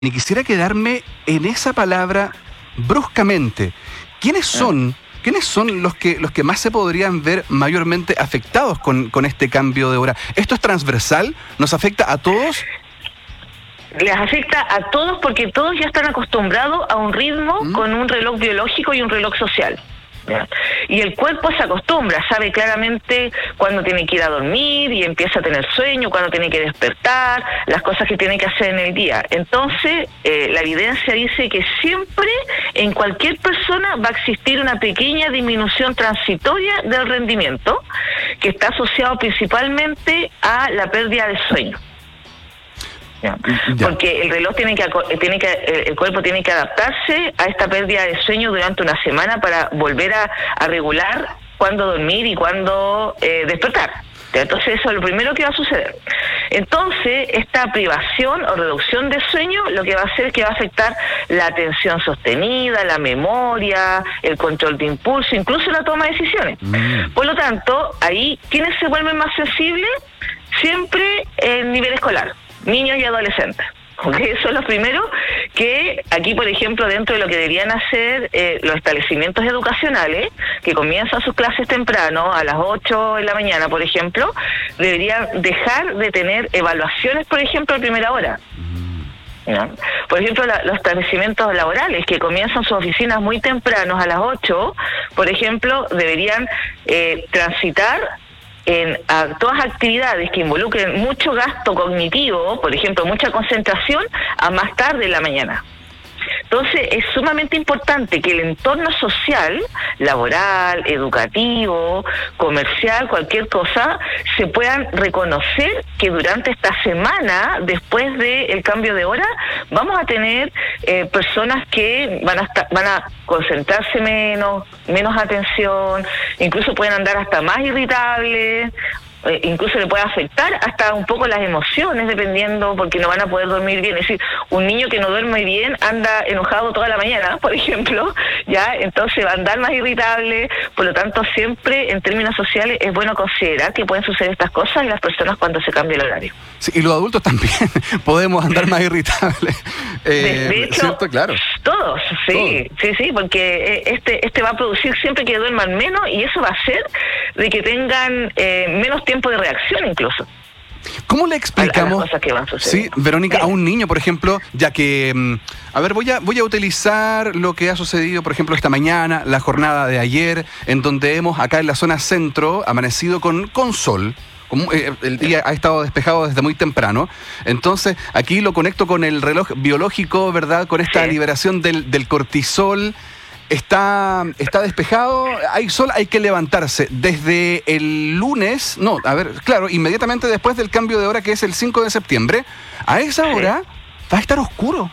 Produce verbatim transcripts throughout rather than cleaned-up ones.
Y quisiera quedarme en esa palabra bruscamente. ¿Quiénes son, quiénes son los que los que más se podrían ver mayormente afectados con, con este cambio de hora? ¿Esto es transversal? ¿Nos afecta a todos? Les afecta a todos porque todos ya están acostumbrados a un ritmo ¿Mm? con un reloj biológico y un reloj social. ¿Ya? Y el cuerpo se acostumbra, sabe claramente cuándo tiene que ir a dormir y empieza a tener sueño, cuándo tiene que despertar, las cosas que tiene que hacer en el día. Entonces, eh, la evidencia dice que siempre en cualquier persona va a existir una pequeña disminución transitoria del rendimiento que está asociado principalmente a la pérdida de sueño. Ya. Ya. Porque el reloj tiene que, tiene que, el cuerpo tiene que adaptarse a esta pérdida de sueño durante una semana para volver a, a regular cuándo dormir y cuándo eh, despertar. Entonces eso es lo primero que va a suceder. Entonces esta privación o reducción de sueño lo que va a hacer es que va a afectar la atención sostenida, la memoria, el control de impulso, incluso la toma de decisiones. Mm. Por lo tanto, ahí, ¿quiénes se vuelven más sensibles? Siempre el nivel escolar. Niños y adolescentes. ¿Okay? Eso es lo primero que aquí, por ejemplo, dentro de lo que deberían hacer eh, los establecimientos educacionales, que comienzan sus clases temprano, a las ocho de la mañana, por ejemplo, deberían dejar de tener evaluaciones, por ejemplo, a primera hora. ¿Ya? Por ejemplo, la, los establecimientos laborales que comienzan sus oficinas muy tempranos, a las ocho, por ejemplo, deberían eh, transitar en a todas actividades que involucren mucho gasto cognitivo, por ejemplo, mucha concentración, a más tarde en la mañana. Entonces, es sumamente importante que el entorno social, laboral, educativo, comercial, cualquier cosa, se puedan reconocer que durante esta semana, después del cambio de hora, vamos a tener eh, personas que van a estar, van a concentrarse menos, menos atención, incluso pueden andar hasta más irritables, Eh, incluso le puede afectar hasta un poco las emociones, dependiendo, porque no van a poder dormir bien. Es decir, un niño que no duerme bien anda enojado toda la mañana, por ejemplo, ya entonces va a andar más irritable. Por lo tanto, siempre en términos sociales es bueno considerar que pueden suceder estas cosas en las personas cuando se cambia el horario. Sí, y los adultos también podemos andar más irritables. Eh, de, de hecho, ¿cierto? Claro. Todos, sí, todos. sí, sí, porque este este va a producir siempre que duerman menos y eso va a hacer de que tengan eh, menos tiempo de reacción incluso. ¿Cómo le explicamos? A, a las cosas que van sucediendo. Sí, Verónica, sí. a un niño, por ejemplo, ya que, a ver, voy a voy a utilizar lo que ha sucedido, por ejemplo, esta mañana, la jornada de ayer, en donde hemos, acá en la zona centro, amanecido con, con sol. El día ha estado despejado desde muy temprano. Entonces, aquí lo conecto con el reloj biológico, ¿verdad? Con esta sí. liberación del, del cortisol. Está, está despejado, hay sol, hay que levantarse. Desde el lunes, no, a ver, claro, inmediatamente después del cambio de hora, que es el cinco de septiembre, a esa hora sí. va a estar oscuro.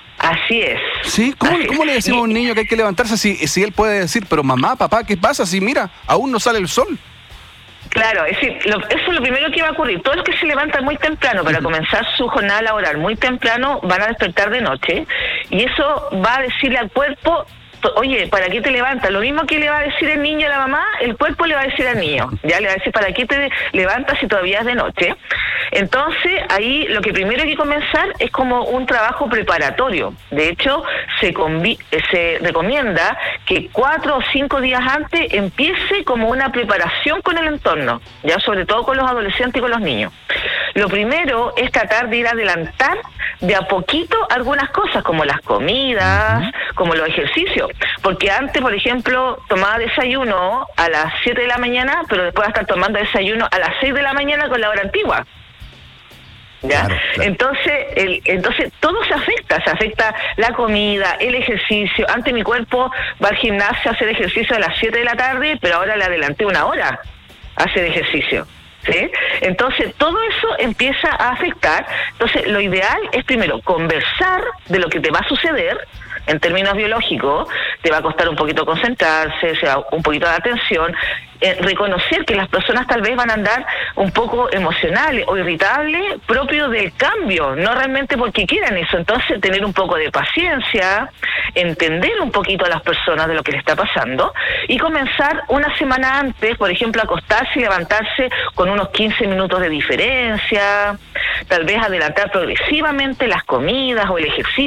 Así es. ¿Sí? ¿Cómo, Así ¿cómo le decimos y... a un niño que hay que levantarse si, si él puede decir, pero mamá, papá, ¿qué pasa? Si mira, aún no sale el sol. Claro, es decir, lo, eso es lo primero que va a ocurrir. Todos los que se levantan muy temprano para comenzar su jornada laboral muy temprano van a despertar de noche y eso va a decirle al cuerpo, oye, ¿para qué te levantas? Lo mismo que le va a decir el niño a la mamá, el cuerpo le va a decir al niño. Ya le va a decir, ¿para qué te levantas si todavía es de noche? Entonces, ahí lo que primero hay que comenzar es como un trabajo preparatorio. De hecho, se, convi- se recomienda que cuatro o cinco días antes empiece como una preparación con el entorno, ya sobre todo con los adolescentes y con los niños. Lo primero es tratar de ir a adelantar de a poquito algunas cosas, como las comidas, uh-huh. como los ejercicios. Porque antes, por ejemplo, tomaba desayuno a las siete de la mañana, pero después va a estar tomando desayuno a las seis de la mañana con la hora antigua. ¿Ya? Claro, claro. Entonces, el, entonces todo se afecta, se afecta la comida, el ejercicio. Antes mi cuerpo va al gimnasio a hacer ejercicio a las siete de la tarde, pero ahora le adelanté una hora a hacer ejercicio. ¿Sí? Entonces, todo eso empieza a afectar. Entonces, lo ideal es primero conversar de lo que te va a suceder, en términos biológicos, te va a costar un poquito concentrarse, se va un poquito de atención, eh, reconocer que las personas tal vez van a andar un poco emocionales o irritables propio del cambio, no realmente porque quieran eso. Entonces, tener un poco de paciencia, entender un poquito a las personas de lo que les está pasando y comenzar una semana antes, por ejemplo, acostarse y levantarse con unos quince minutos de diferencia, tal vez adelantar progresivamente las comidas o el ejercicio